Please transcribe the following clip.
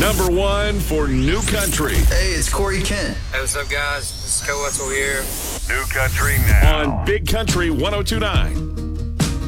Number one for New Country. Hey, it's Corey Kent. Hey, what's up, guys? This is Cole Wetzel here. New Country now. On Big Country 102.9.